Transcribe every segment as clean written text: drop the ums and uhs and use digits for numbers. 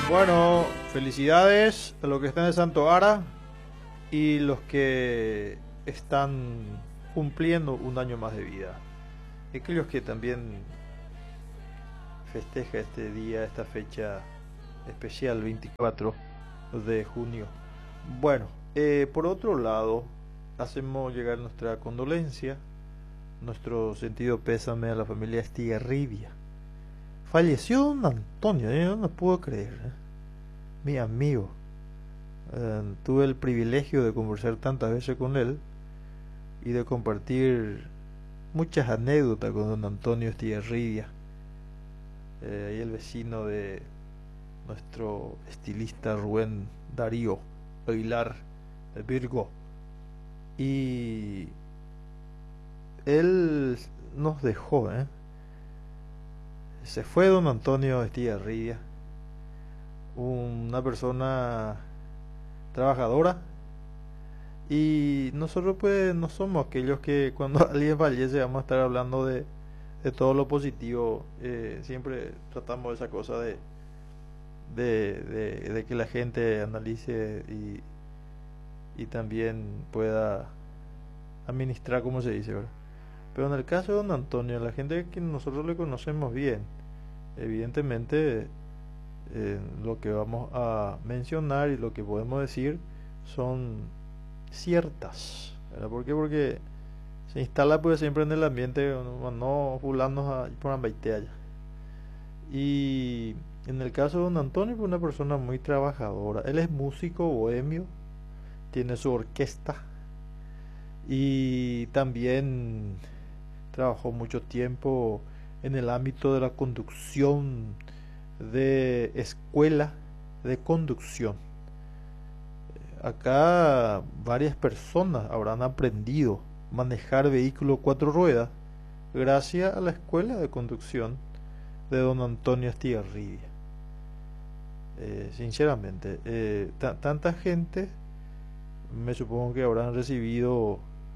Bueno, felicidades a los que están de Santo Ara y los que están cumpliendo un año más de vida. Y aquellos que también festeja este día, esta fecha especial, 24 de junio. Bueno, por otro lado, hacemos llegar nuestra condolencia, nuestro sentido pésame a la familia Estigarribia. Falleció don Antonio, no puedo creer, mi amigo. Tuve el privilegio de conversar tantas veces con él y de compartir muchas anécdotas con don Antonio Estigarribia, y el vecino de nuestro estilista Rubén Darío Aguilar de Virgo. Y él nos dejó, se fue don Antonio Estigarribia, una persona trabajadora, y nosotros pues no somos aquellos que cuando alguien fallece vamos a estar hablando de todo lo positivo. Siempre tratamos esa cosa de que la gente analice y también pueda administrar, como se dice, ¿verdad? Pero en el caso de don Antonio, la gente que nosotros le conocemos bien, evidentemente lo que vamos a mencionar y lo que podemos decir son ciertas, ¿verdad? ¿Por qué? Porque se instala pues siempre en el ambiente, no fulano por ambaitea. Y en el caso de don Antonio, fue una persona muy trabajadora. Él es músico bohemio, tiene su orquesta y también trabajó mucho tiempo en el ámbito de la conducción de escuela de conducción. Acá varias personas habrán aprendido a manejar vehículos cuatro ruedas gracias a la escuela de conducción de don Antonio Estigarribia. Sinceramente, tanta gente, me supongo que habrán recibido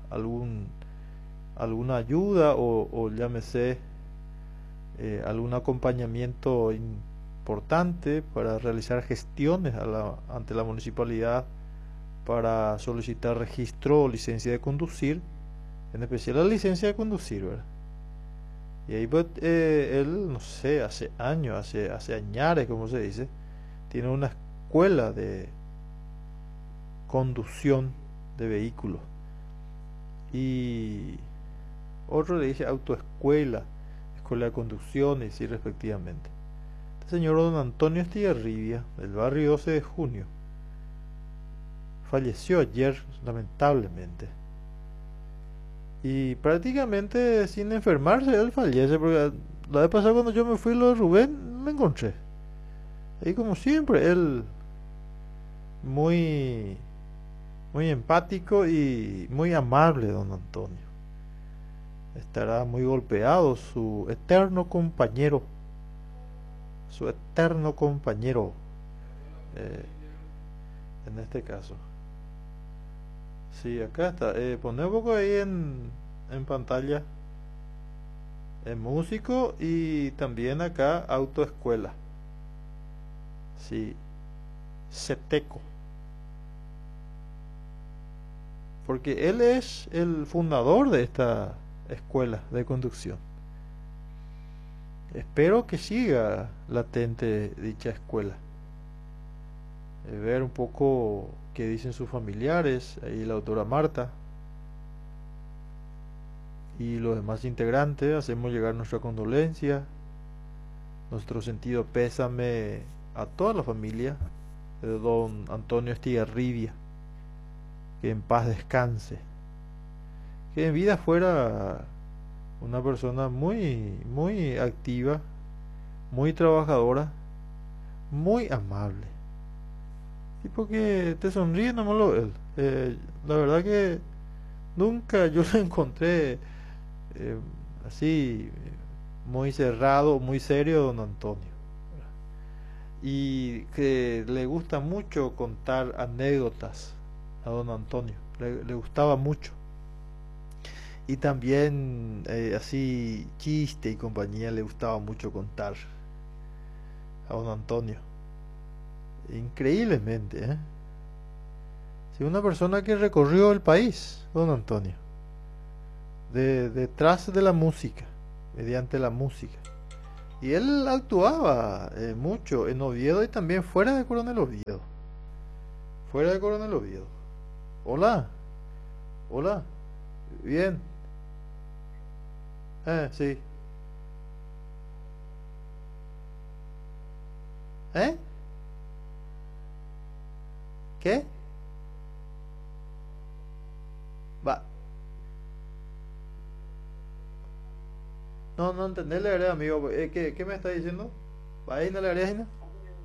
alguna ayuda o llámese algún acompañamiento importante para realizar gestiones ante la municipalidad para solicitar registro o licencia de conducir, en especial la licencia de conducir, ¿verdad? Y ahí pues, él, no sé, hace años, hace añares, como se dice, tiene una escuela de conducción de vehículos. Y otro le dice autoescuela, escuela de conducción, y sí, respectivamente. Este señor don Antonio Estigarribia, del barrio 12 de junio, falleció ayer, lamentablemente. Y prácticamente sin enfermarse, él fallece, porque la vez pasada cuando yo me fui lo de Rubén, me encontré. Y como siempre, él muy, muy empático y muy amable, don Antonio. Estará muy golpeado su eterno compañero, en este caso. Sí, acá está. Poné un poco ahí en pantalla. Músico y también acá autoescuela. Sí, Ceteco. Porque él es el fundador de esta escuela de conducción. Espero que siga latente dicha escuela. Ver un poco qué dicen sus familiares, ahí la doctora Marta y los demás integrantes. Hacemos llegar nuestra condolencia, nuestro sentido pésame a toda la familia de don Antonio Estigarribia, que en paz descanse, que en vida fuera una persona muy, muy activa, muy trabajadora, muy amable. Y porque te sonríe nomás él. La verdad que nunca yo lo encontré así muy cerrado, muy serio, don Antonio. Y que le gusta mucho contar anécdotas a don Antonio. Le gustaba mucho. Y también así chiste y compañía le gustaba mucho contar a don Antonio. increíblemente, ¿eh? Sí, una persona que recorrió el país, don Antonio, detrás de la música, mediante la música. Y él actuaba mucho en Oviedo y también fuera de Coronel Oviedo. Fuera de Coronel Oviedo. Hola, hola, bien, sí, ¿eh? ¿Qué? Va, no, no entendí la verdad, amigo. ¿Qué me está diciendo? ¿Va ahí, no le harías, Gina?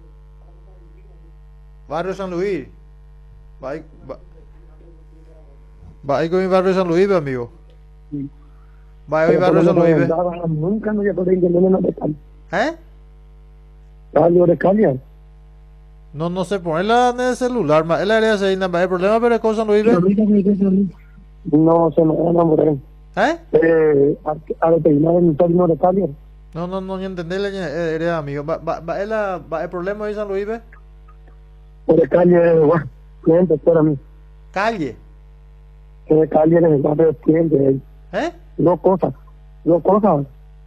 Barrio San Luis. Va ahí, va ahí con mi barrio San Luis, amigo. Sí. Va ahí mi Pero por barrio lo San Luis, menos nunca no voy a poder entender una de cal. ¿eh? Cambio de calia. No, no sé ponerla en el celular, ma. Él haría así, nada más. El problema pero es con San Luis, Pero ahorita me quedé solo. No, se me va a enamorar. ¿eh? A determinar el término de calia. No, no, no, ni entendí la idea, amigo. Va el problema ahí San Luis, ¿ve? Por el calle, bueno, cliente, para mí. Calle, Que calle en el barrio cliente. ¿eh? Dos cosas. Dos cosas.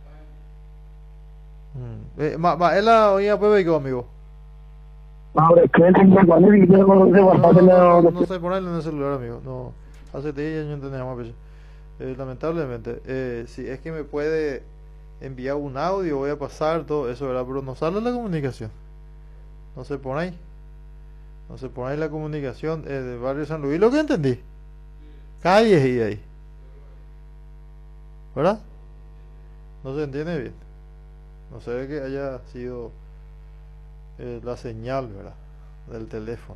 Él la oía pues, amigo. Ahora, el cliente no vale dinero, no se va a No, no, pasar no, no, nada. no sé ponerle en el celular, amigo. No, hace días yo no entendía más veces. Lamentablemente, si es que me puede enviar un audio, voy a pasar todo eso, ¿verdad? Pero no sale la comunicación. No se pone ahí. No se pone ahí la comunicación del barrio San Luis. Lo que entendí. Calles y ahí. ¿Verdad? No se entiende bien. No se ve que haya sido la señal, ¿verdad? Del teléfono.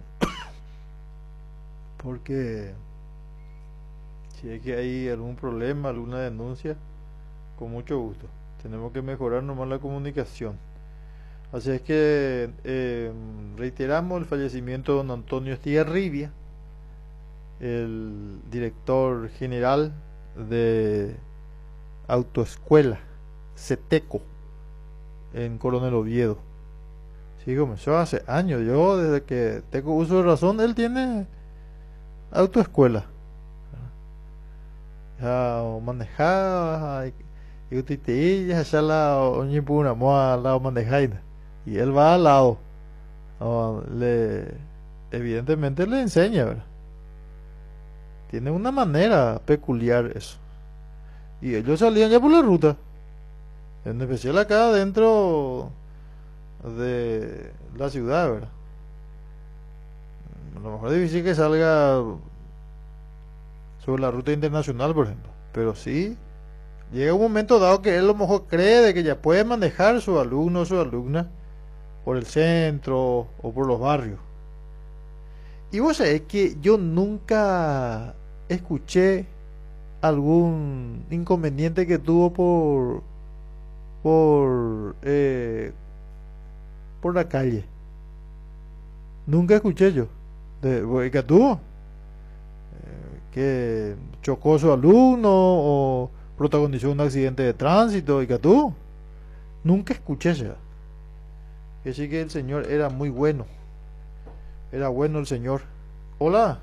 Porque si es que hay algún problema, alguna denuncia, con mucho gusto. Tenemos que mejorar nomás la comunicación. Así es que reiteramos el fallecimiento de don Antonio Estigarribia, el director general de Autoescuela CETECO en Coronel Oviedo. Sí, comenzó hace años. Yo desde que tengo uso de razón, él tiene autoescuela. Ya manejaba y ya ya la oñipuna moa la manejaina y él va al lado. No, evidentemente le enseña, ¿verdad? Tiene una manera peculiar eso. Y ellos salían ya por la ruta, en especial acá dentro de la ciudad, ¿verdad? A lo mejor es difícil que salga sobre la ruta internacional, por ejemplo, pero sí llega un momento dado que él a lo mejor cree de que ya puede manejar su alumno o su alumna por el centro o por los barrios. Y vos sabés que yo nunca escuché algún inconveniente que tuvo por la calle. Nunca escuché yo que tuvo que chocó a su alumno o protagonizó un accidente de tránsito y que tuvo. Nunca escuché eso. Que sí que el señor era muy bueno. Era bueno el señor. Hola.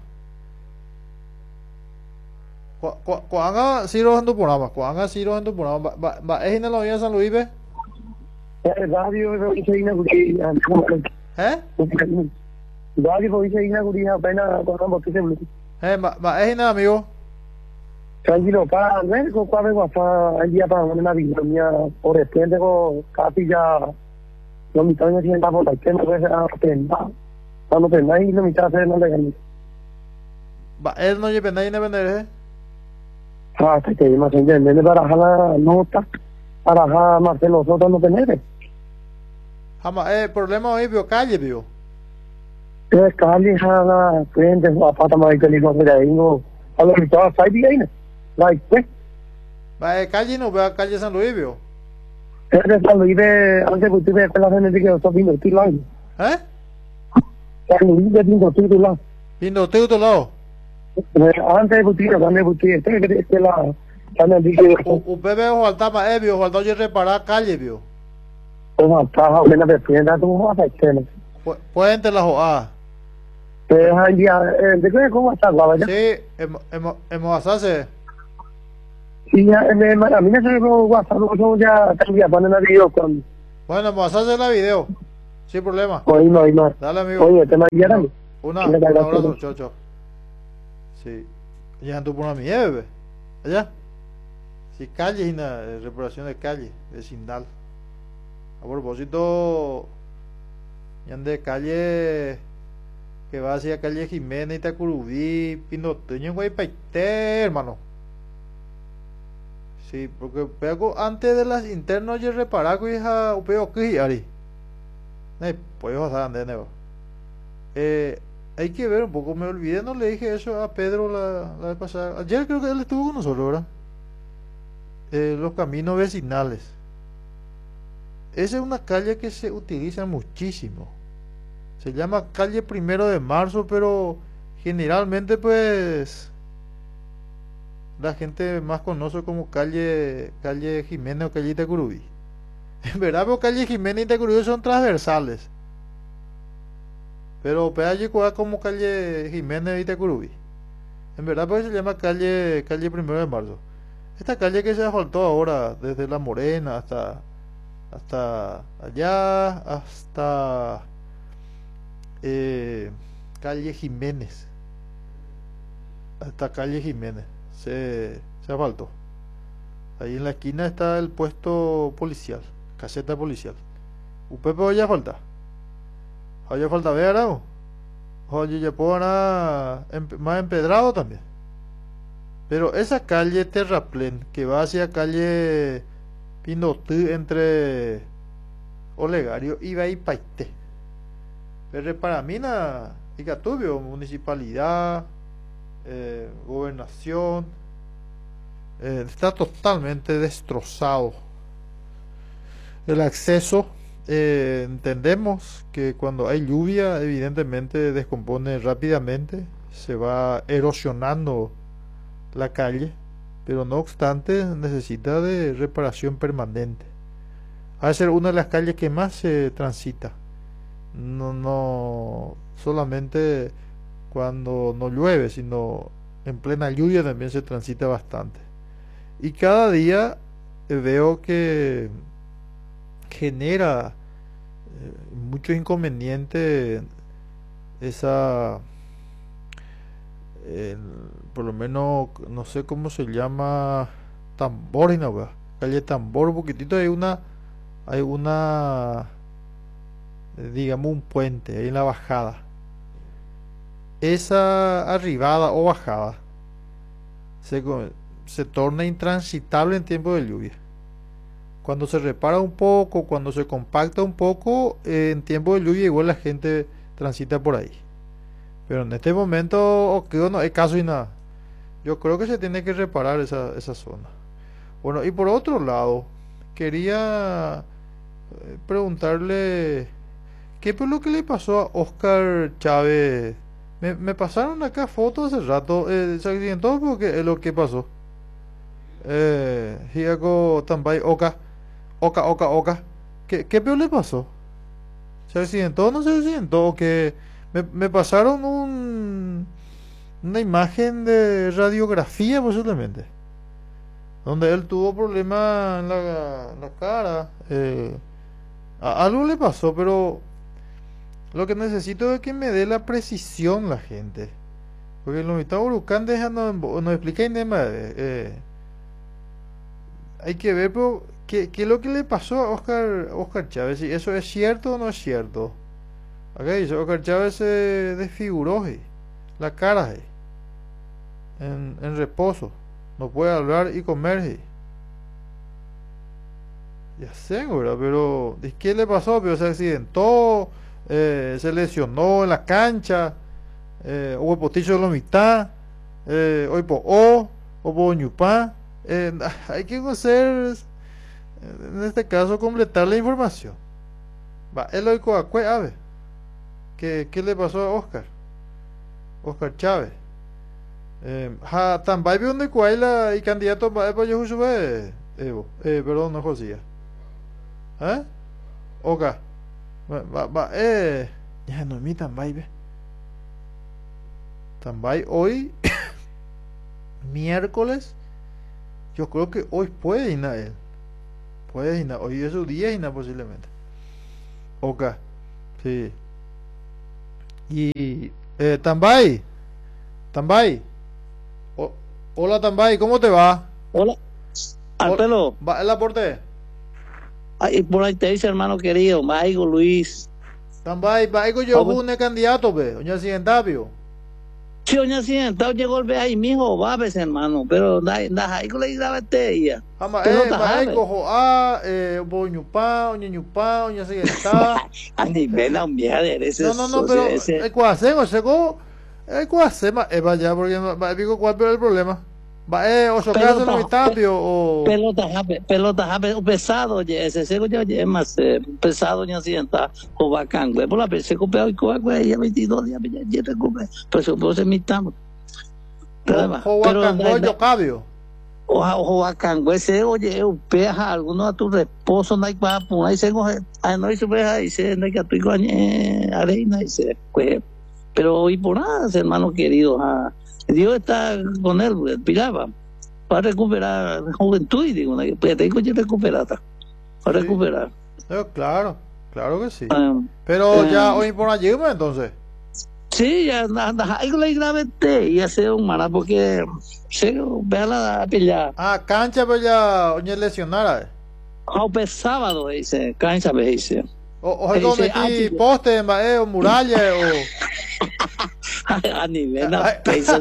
Cuanga siro en tu programa. Cuanga siro en tu programa. Va, es en la vía San Luis, ¿ve? Radio provincia de Inaguría. ¿Eh? Radio provincia de Inaguría, apenas con botes de Bluetooth. Va, es en amigo. Tranquilo, para ver con cuál vengo el día para una vida mía, por el tiempo casi ya la mitad de mi tiempo por la que no se ha aprendido. Cuando aprendáis la mitad se no le gané. Va, él no lleva nadie en vender, ¿eh? Hasta que más en vez de barajar la nota, barajar Marcelo Soto no tener. Jamás, problema hoy, vio calle, vio. Es calle, la frente, la pata más que le digo, mira, ahí no, a lo que estaba ahí bien, like, pues. Va, calle no, veo calle San Luis, vio. Es de San Luis de, antes que usted ve la gente que está viendo el lado. ¿Eh? San Luis de viendo el lado. Viendo usted otro lado. Antes de Butiro, este la también dije, Usted ve o faltaba, vio, faltaba yo reparar calle, vio. como estaba apenas de frente, tú vas a hacer. Puente la joa. Han día, ¿de qué cómo está guapa? Sí, hemos hace. Sí, a mí me sale como WhatsApp, no ya cambia, ponen la video con... Bueno, hemos hace la video. Sin problema. Oye, no. Dale, amigo. Oye, ¿te mandaron? Un abrazo, chocho. Sí. Ya anduvo por una nieve. Allá. Sí, calle y una reparación de calle, vecinal. A propósito, ya de calle que va hacia calle Jiménez, Itacurubí, Pinoteño, Guaypaité, hermano. Sí, porque pego antes de las internas yo reparaco y ja upeo que ari. Pues de nuevo. Hay que ver un poco, me olvidé, no le dije eso a Pedro la vez pasada. Ayer creo que él estuvo con nosotros, ¿verdad? Los caminos vecinales. Esa es una calle que se utiliza muchísimo. Se llama calle 1 de Marzo, pero generalmente pues la gente más conoce como calle Jiménez o calle Itacurubí. En verdad, pero calle Jiménez y Itacurubí son transversales. Pero Peaje juega como calle Jiménez y Itacurubí. En verdad pues se llama calle 1 de Marzo. Esta calle que se asfaltó ahora desde La Morena hasta allá, hasta calle Jiménez. Hasta calle Jiménez se asfaltó. Ahí en la esquina está el puesto policial, caseta policial. ¿Usted puede falta? Oye, falta ver algo. Oye, ya puedo más empedrado también. Pero esa calle Terraplén que va hacia calle Pinotú entre Olegario y Baipaité. Pero para mí y Gatubio, municipalidad, gobernación, está totalmente destrozado. El acceso, entendemos que cuando hay lluvia, evidentemente descompone rápidamente, se va erosionando la calle, pero no obstante necesita de reparación permanente. Ha de ser una de las calles que más se transita, no solamente cuando no llueve, sino en plena lluvia también se transita bastante. Y cada día veo que genera muchos inconvenientes esa por lo menos no sé cómo se llama, Tamborina, calle Tambor, un poquitito hay una digamos un puente ahí en la bajada. Esa arribada o bajada se torna intransitable en tiempo de lluvia. Cuando se repara un poco, cuando se compacta un poco, en tiempo de lluvia igual la gente transita por ahí. Pero en este momento no hay caso y nada. Yo creo que se tiene que reparar esa zona. Bueno, y por otro lado, quería preguntarle qué fue lo que le pasó a Oscar Chávez. Me pasaron acá fotos hace rato. Se accidentó porque es lo que pasó. Hiago Tambay Oka. ¿Qué peor le pasó? ¿Se accidentó o no se accidentó? ¿O que me pasaron una imagen de radiografía posiblemente? Donde él tuvo problemas en la cara. Algo le pasó, pero lo que necesito es que me dé la precisión la gente. Porque los invitados Urucán no explica nada. Hay que ver, pero ¿qué es lo que le pasó a Oscar Chávez? Si eso es cierto o no es cierto. Acá dice, Oscar Chávez se desfiguró, la cara en reposo. No puede hablar y comer. Ya sé, ¿verdad? Pero ¿qué le pasó? Pero se accidentó, se lesionó en la cancha, hubo potillo de la mitad, hoy o por ñupá. Hay que hacer, en este caso, completar la información. Va, el oico a ver, ¿qué le pasó a Oscar Chávez? Tambay donde cuaila y candidato para yo sube Evo, perdón, no Josía. ¿Eh? Oka. Va, Ya no mi Tambay, ve. Tambay hoy, miércoles, yo creo que hoy puede ir a él. Puede ir, hoy es su día y nada posiblemente. Ok, sí. Y Tambay, Tambay, hola Tambay, ¿cómo te va? Hola, Alpelo. ¿Va el aporte? Ay, por ahí te dice, hermano querido, Maigo Luis. Tambay, Maigo yo un candidato, ve, doña Cientapio. Sí, doña Cientapio llegó el ve ahí, mijo, va, pues, hermano, pero da ahí con la grave ella. Ama, Maigo, joa, boñupa, oña ñupa, oña Cientapio. A nivel ambiental, ese. No, pero hay que hacer, o sea, hay que hacer, vaya, porque digo, ¿cuál es el problema? Va, o so caso no Tapio o pelota jape pesado, oye, ese seco ya es más pesado ni asienta o bacán, güey, por la vez se copia hoy con güey, ya 22 días ya recupera, pero se puede ser mitad. o bacán, yo cabio. O bacán, güey, se oye, peja alguno a tu reposo, no hay para poner, ahí se coge, no hay su peja, y se, no hay que tu arena, y se, pues, pero hoy por nada, hermano querido, Dios está con él, piraba, para recuperar juventud, y digo, pues tengo que recuperar, para recuperar. Claro que sí. Pero ya hoy por allí, entonces. Sí, ya anda, ahí la grave y hace un mala porque se ve la pilla. Cancha, pues ya, oye, lesionara. Pues sábado, dice, cancha, dice. O metí poste, o muralla, o. A nivel de peso,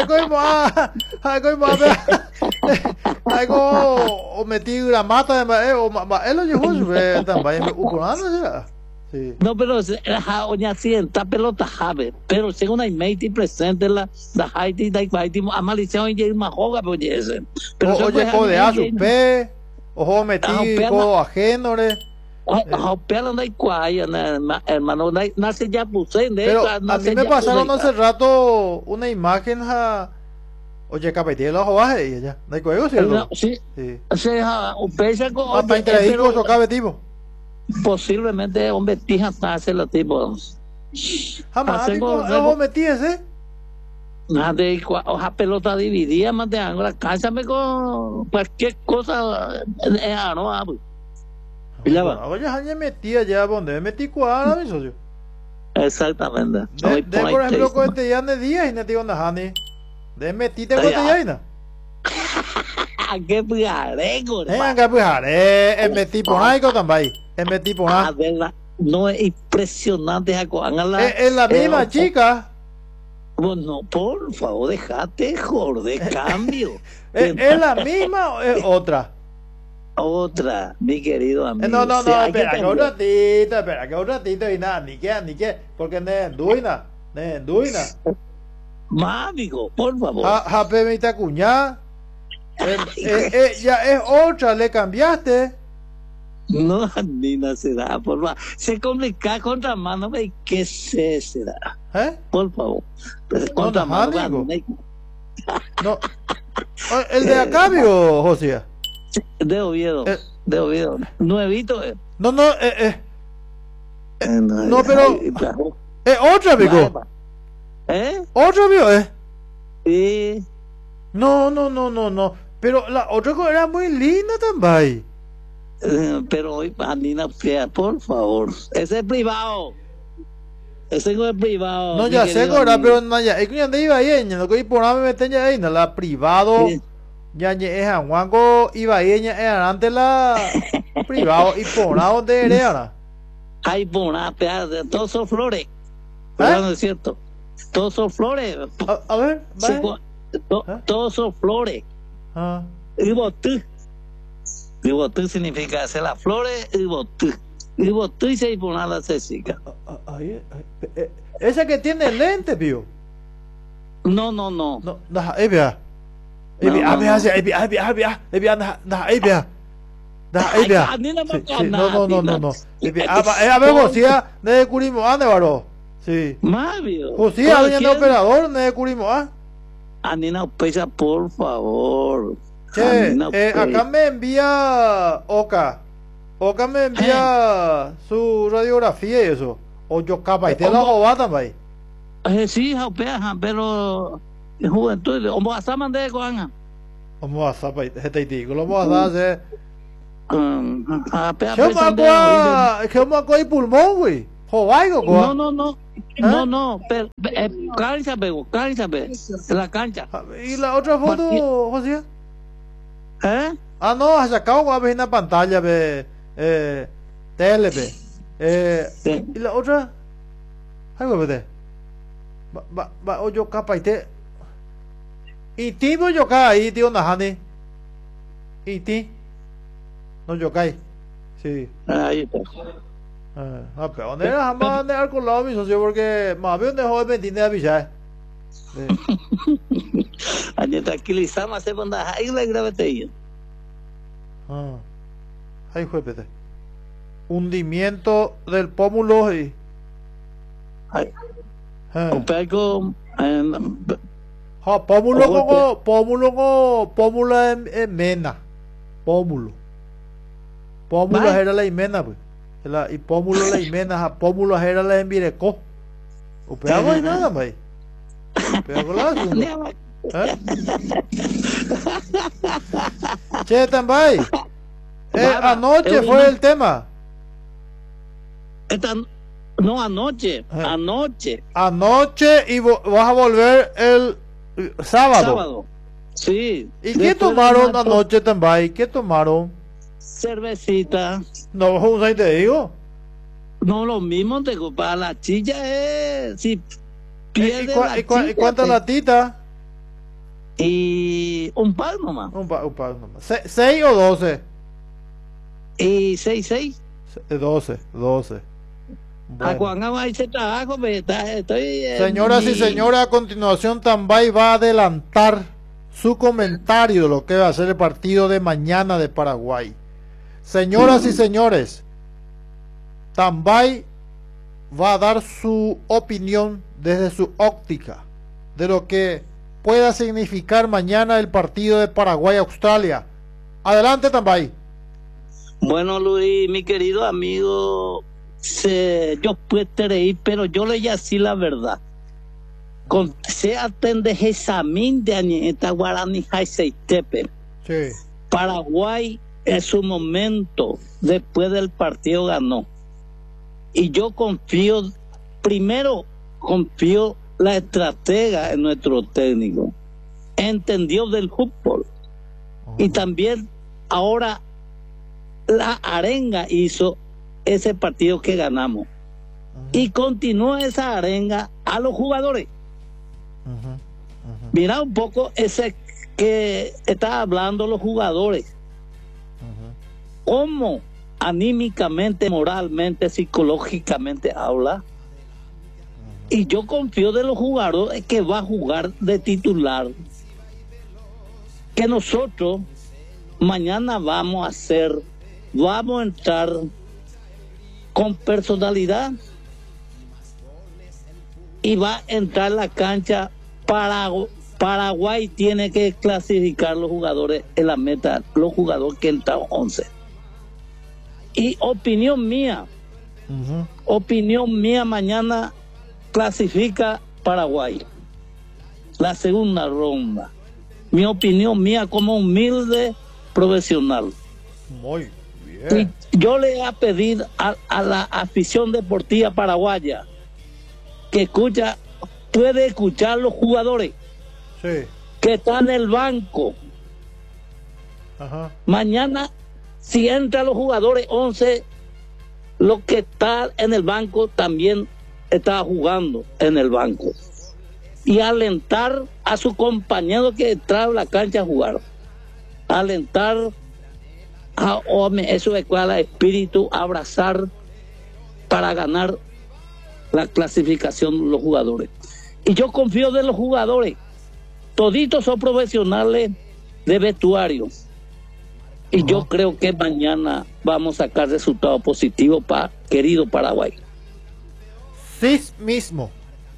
algo metí la mata de o él lo llevó también sí. No, pero oña sienta pelota jave, pero según hay meiti presente la Haiti da Haiti a maldición y más joga pues ese. Pero oye codea su pe, ojo metí codo ajeno Pela no hay cuaya, hermano, nace ya puse. Pero a mí me pasaron hace rato una imagen oye, capetí los ovajes y ella, ¿no hay juego, cierto? Sí. O pesa con hasta intradicos o cabetivo. Posiblemente hombre tija hace lo tipo. Jamás ojo metí ese. De hoja pelota dividida, más de ángulo, cállame con cualquier cosa, no. Oye, ya metí allá donde metí cuadra, mi socio. Exactamente. Por ejemplo, con este día de día y no digo nada, de metí te cuesta ya. ¿Qué pujaré, ¿Qué pujaré? Metí por ahí también. Metí por ahí. No es impresionante, es la misma chica. Bueno, por favor, dejate, de cambio. ¿Es la misma o es otra? Otra, mi querido amigo. No, espera que un ratito y nada, ni qué, porque no es duina. Más, amigo, por favor. Jape mi tacuñá. Ya es otra, le cambiaste. No, ni no será, por favor. Se complica contra mano, ¿qué será? Por favor. Contra mano. No. ¿El de Acabio, José? De Oviedo. Nuevito. No, pero es otra, amigo. ¿Otro, amigo? Sí. No. Pero la otra era muy linda también. Pero hoy, Anina, por favor. Ese es privado. Ese no es privado. No, ya sé, ahora, pero no, ya. Es que ya iba ahí, no que por nada me meten ya ahí, no, la privado. Sí. Ya es a Juanco iba ahí, ya antes la privado y por nada donde eres ahora. Ay, por nada, todos son flores. No es cierto. Todos son flores. A ver, vale. Todos son flores. Y botú significa hacer las flores y botú. Y botú y se pone la cesica. Esa que tiene lente, pío. No. Vea. No. A ver, José, de Curimo, ¿varo? Sí. José, había operador, de Curimo, Anina Pesa, por favor. Acá me envía Oka me envía su radiografía y eso. O yo capa, y te lo hago también. Sí, pero juventud, vamos a hacer mandé con Vamos a hacer, este digo, lo vamos a hacer. ¿Qué vamos a coger pulmón, güey? No, pero cancha, la cancha. ¿Y la otra foto, José? ¿Eh? No, has sacado una pantalla de tele, Sí. ¿Y la otra? Ay, güey, va, o yo capa y te. Y ti, voy yo acá ahí, tío, Najani. Y ti. No yo caí. Sí. Ahí está. Pero ¿dónde era jamás de al colado mi socio? Porque más bien dejó de 20 de avisar. Año tranquilizamos, hacer banda, ahí la grabete. Ahí fue, pete. Hundimiento del pómulo y. Algo. Pómulo en mena. Pómulo era la imena, pues. Y pómulo la imena, pómulo era la envirecó. O pegamos y nada, pues. Pegamos la Che, tambay. Anoche fue el tema. No, anoche. Anoche y vas a volver el sábado. Sí. ¿Y qué tomaron anoche tambay? ¿Qué tomaron? Cervecita. No, José, te digo. No, lo mismo, te para la chilla es. Si pierde ¿Y cuántas latitas? Y un par nomás. Un par nomás. ¿6 o 12? Y 6. 12. Bueno. Señoras y señores, a continuación Tambay va a adelantar su comentario de lo que va a ser el partido de mañana de Paraguay. Señoras y señores, Tambay va a dar su opinión desde su óptica de lo que pueda significar mañana el partido de Paraguay-Australia. Adelante, Tambay. Bueno, Luis, mi querido amigo, yo puedo reír, pero yo le digo así la verdad. Se atende examen de Añeta Guarani Jaiseitepe. Sí. Paraguay en su momento, después del partido ganó. Y yo confío la estratega en nuestro técnico. Entendió del fútbol. Y también ahora la arenga hizo ese partido que ganamos. Y continúa esa arenga a los jugadores. Mira un poco ese que está hablando los jugadores. Cómo anímicamente, moralmente, psicológicamente habla. Y yo confío de los jugadores que va a jugar de titular. Que nosotros mañana vamos a entrar con personalidad y va a entrar la cancha. Paraguay tiene que clasificar los jugadores en la meta, los jugadores que entran 11. Y opinión mía, mañana clasifica Paraguay la segunda ronda. Mi opinión mía como humilde profesional. Muy bien. Y yo le voy a pedir a la afición deportiva paraguaya que puede escuchar los jugadores que están en el banco. Mañana, si entran los jugadores 11, los que están en el banco también está jugando en el banco. Y alentar a su compañero que entra a la cancha a jugar. Alentar a hombre, eso es cual espíritu, abrazar para ganar la clasificación de los jugadores. Y yo confío de los jugadores. Toditos son profesionales de vestuario. Y yo creo que mañana vamos a sacar resultados positivos para querido Paraguay. Sí mismo.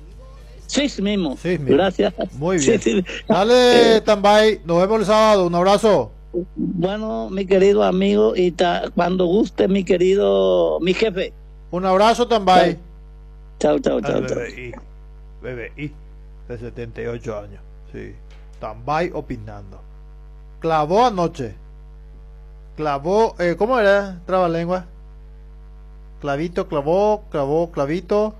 Gracias. Muy bien. Dale, Tambay. Nos vemos el sábado. Un abrazo. Bueno, mi querido amigo, y cuando guste, mi jefe. Un abrazo, Tambay. Chao, chao, Al chao, chao. BBI de 78 años. Sí. Tambay opinando. Clavó anoche. Clavó, ¿cómo era? Trabalengua. Clavito, clavó, clavito.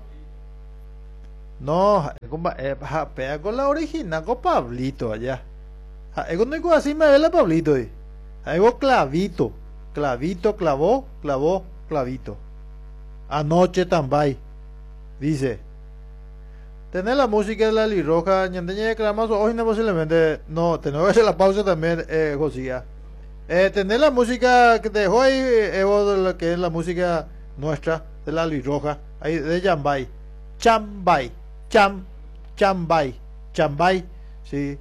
No, pega con la original con Pablito allá. Ego no digo así me ve la Pablito. Ego clavito. Clavito, clavó, clavito. Anoche tambay. Dice. Tener la música de la Lirroja, ñandeña de Clamazo, hoy no posiblemente. No, tenemos que hacer la pausa también, Josía. Tener la música que te dejó ahí, Evo, de lo que es la música nuestra, de la Lirroja, ahí de Chambay. Chambay, sí.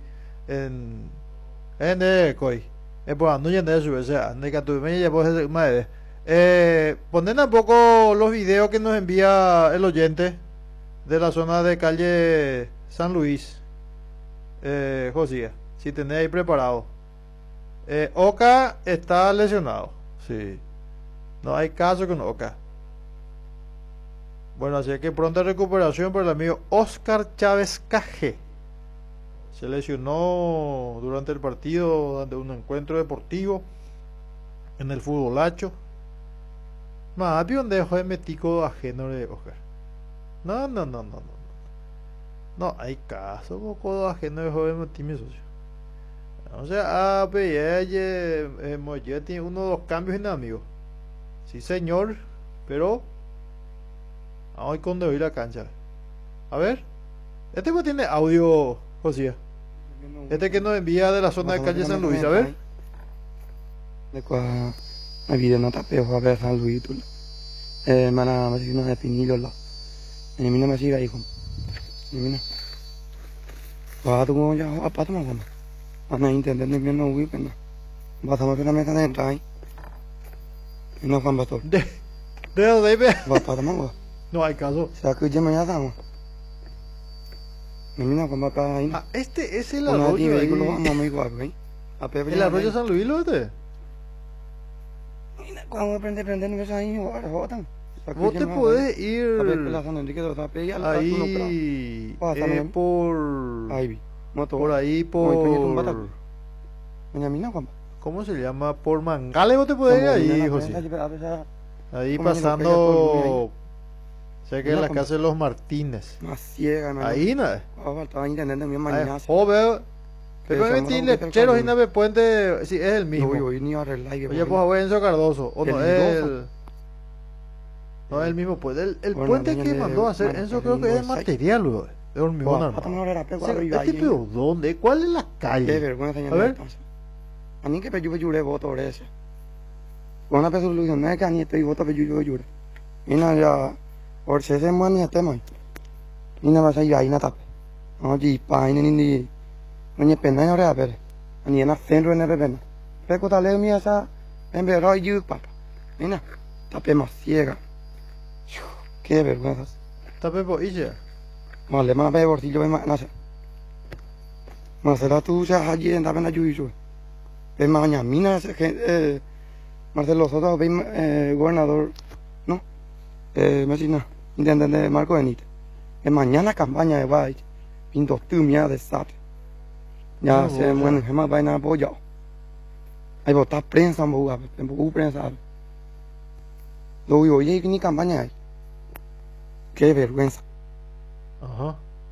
En Coy. Pues no de su vez, ande que tu me llevó ese madre. Ponen un poco los videos que nos envía el oyente de la zona de calle San Luis, Josía, si tenés ahí preparado. Oca está lesionado, sí, no hay caso con Oca. Bueno, así que pronta recuperación para el amigo Oscar Chávez Caje. Se lesionó durante el partido de un encuentro deportivo en el futbolacho. Más bien dejó de metico ajeno de Oscar. No. No hay caso, poco ajeno de joven mi socio. O sea, Molle tiene uno o dos cambios en amigo. Sí, señor, pero hoy cuando voy la cancha. A ver, este pues tiene audio, José. Este que nos envía de la zona de calle San Luis, a ver. De cuál me video no tapeo a ver San Luis, tú. Mana, me sigue una definirlo la. Ni mina me sigue hijo. Ni mina. Va tu como ya apa tu mamá. Ana intentando que no huí pena. Va a tomar una mesa de entrar ahí. Y no Juan Pastor. De dónde ve. Va para tomar. No hay caso. O sea que ya me ya damos. Ni mina Juan Pastor ahí. Ah, este es el arroyo de ahí. Vamos igual, ¿ok? El arroyo San Luis, ¿lo este? Cuando prende no ves ahí, jodan. Vos te podés ir ahí por ahí por ¿cómo se llama? Por Mangale vos te podés ir ahí, José. Ahí pasando cerca de la casa de los Martínez. Ahí nada. Joder. Pero en lecheros y nave puente, sí, es el mismo. Oye, pues a Enzo Cardoso, o no es el... No es el mismo puente. El puente que mandó a hacer Enzo creo que es material, güey. De hormigón armado. ¿Este pero dónde? ¿Cuál es la calle? A ver. A mí que pe lloré voto por eso. Una persona no es que ni estoy voto pe lloré. Y no ya por si se mueve ni este más. Y no vas a ir ahí na tape. No ji pa ni Oye, pena no era ver. Ni en centro en el pena. Pero tal vez mía esa en verano y papá. Mira, tape más ciega. Qué vergüenza. Tape por ella. Vale, más ve por si yo me nace. Más será tú ya allí en la pena yo. Ven mañana, mina que Marcelo Soto, ven gobernador, ¿no? Mesina, intendente Marco Benítez. En mañana campaña de Guay, pinto tú mía de SAT. Ya se mueren jamás vaina apoyado. Hay votar prensa en Bogotá, en Bogotá prensa. Lo digo, oye, ni campaña hay. Qué vergüenza. Ajá.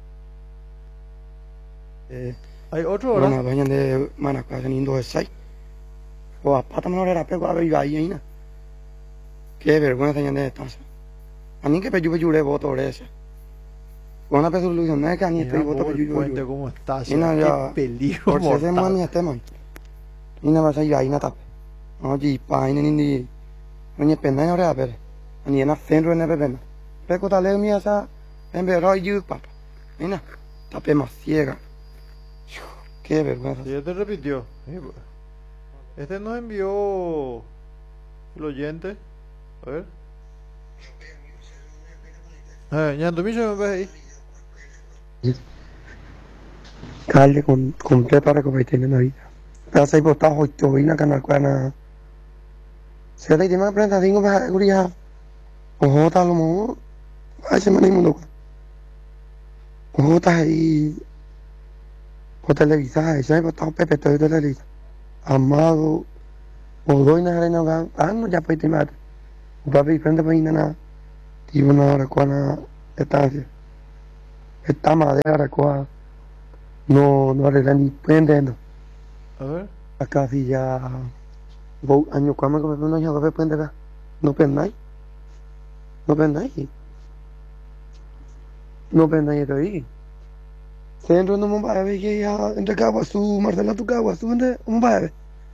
Hay otro ahora. Bueno, vayan de Manacá, teniendo de 6. O a pata menor era pego a ver ahí, ¿no? Qué vergüenza ya de estancia. A mí que yo lloré voto por eso. Una persona no es que ni estoy voto por puente cómo está, qué peligro por si se mortal. ni este man. Y no vas a ir ahí na tape. No ji pa ni oye pena no era ver. Ni en centro en el pena. Pero tal vez mía esa en verano y papá. Mira, tape más ciega. Qué vergüenza. Sí, te repitió. Este nos envió el oyente. A ver. Ya en tu me ves ahí. Calle compré para competir en la vida. Pero se postado hoy todo y na canal cuana. Se le tiene prenda 5 para seguridad. Ojo tal mo. Ay, se me mundo. Estás ahí. O televisar, ya me está Pepe, estoy de la lista. Amado. O doy na arena gan. No ya pues te mate. O papi, frente para nada. Tipo una hora con estancia. Esta madera recuada. No arregla ni puente. A ver. Acá sí ya. Año cuando me pone una llave puente acá. No pendáis. No pendáis. No pendáis esto ahí. Se entró en un baile que ya entre Caguazú, Marcela tu Caguazú, entre un baile.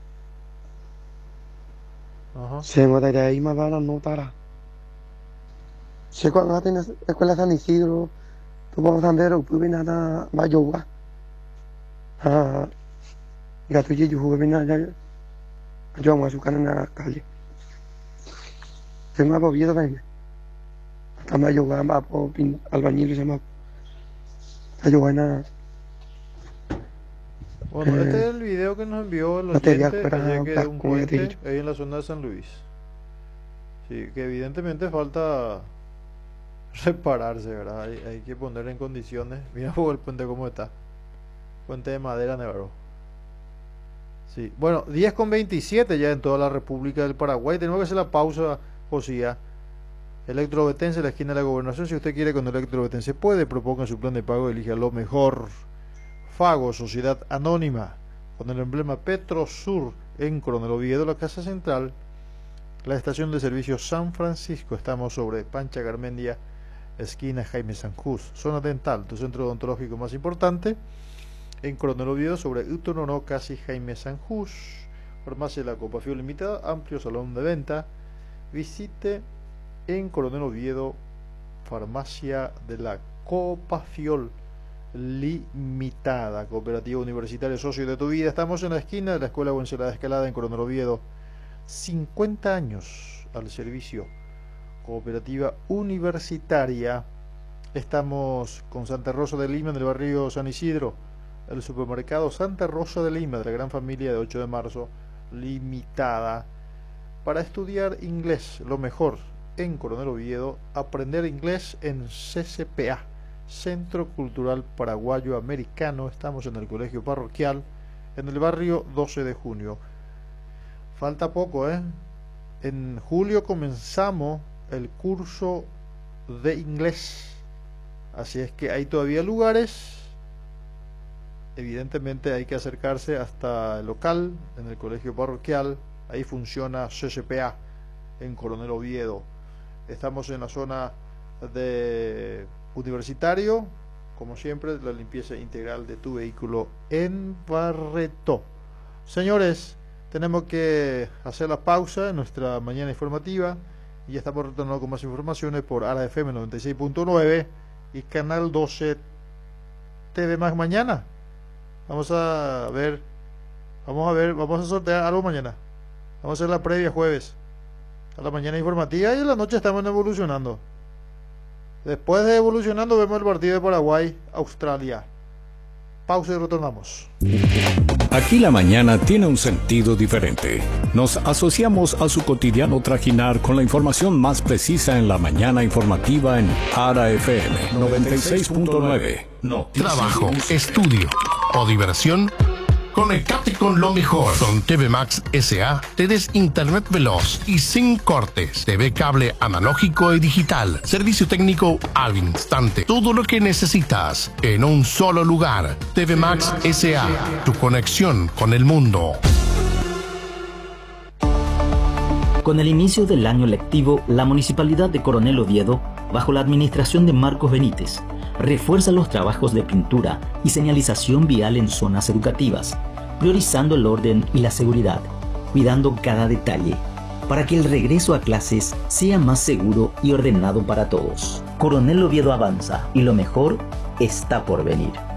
Se me da ahí más para no estará. Se cuando tienes escuela San Isidro, tú vas a Sandero, tú vienes a Bayoga. Ya tú yo jugué bien allá. Yo vamos a su cara en la calle. Se me ha movido venga. Hasta Bayoga va por albañil se me Ayuana. Bueno, este es el video que nos envió el oyente ayer de un puente ahí en la zona de San Luis. Sí, que evidentemente falta repararse, ¿verdad? Hay que poner en condiciones. Mira el puente cómo está. Puente de madera, Nevaro. Sí, bueno, 10:27 ya en toda la República del Paraguay. Tenemos que hacer la pausa, Josía. Electrobetense, la esquina de la Gobernación. Si usted quiere con Electrobetense puede, proponga su plan de pago, elija lo mejor. Fago, Sociedad Anónima, con el emblema Petrosur en Coronel Oviedo, la Casa Central, la estación de servicio San Francisco. Estamos sobre Pancha Garmendia, esquina Jaime Sanjús. Zona Dental, tu centro odontológico más importante, en Coronel Oviedo, sobre Utonono, casi Jaime Sanjús. Farmacia La Copa Fiol Limitada, amplio salón de venta. Visite en Coronel Oviedo, Farmacia de la Copa Fiol Limitada, Cooperativa Universitaria, socio de tu vida. Estamos en la esquina de la Escuela Buencela de Escalada en Coronel Oviedo. 50 años al servicio. Cooperativa Universitaria. Estamos con Santa Rosa de Lima en el barrio San Isidro. El supermercado Santa Rosa de Lima de la gran familia de 8 de marzo Limitada. Para estudiar inglés, lo mejor en Coronel Oviedo, aprender inglés en CCPA, Centro Cultural Paraguayo Americano. Estamos en el Colegio Parroquial, en el barrio 12 de junio. Falta poco, En julio comenzamos el curso de inglés. Así es que hay todavía lugares. Evidentemente hay que acercarse hasta el local, en el Colegio Parroquial. Ahí funciona CCPA, en Coronel Oviedo. Estamos en la zona de Universitario, como siempre, la limpieza integral de tu vehículo en Barreto. Señores, tenemos que hacer la pausa en nuestra mañana informativa y estamos retornando con más informaciones por ARA FM 96.9 y Canal 12 TV Más mañana. Vamos a sortear algo mañana. Vamos a hacer la previa jueves a la mañana informativa y en la noche estamos evolucionando. Después de evolucionando vemos el partido de Paraguay-Australia. Pausa y retornamos. Aquí la mañana tiene un sentido diferente. Nos asociamos a su cotidiano trajinar con la información más precisa en la mañana informativa en ARA FM 96.9. No. Trabajo, estudio o diversión. Conectate con lo mejor. Con TV Max S.A. tenés internet veloz y sin cortes. TV cable analógico y digital. Servicio técnico al instante. Todo lo que necesitas en un solo lugar. TV Max S.A. Tu conexión con el mundo. Con el inicio del año lectivo, la Municipalidad de Coronel Oviedo, bajo la administración de Marcos Benítez, refuerza los trabajos de pintura y señalización vial en zonas educativas, priorizando el orden y la seguridad, cuidando cada detalle, para que el regreso a clases sea más seguro y ordenado para todos. Coronel Oviedo avanza y lo mejor está por venir.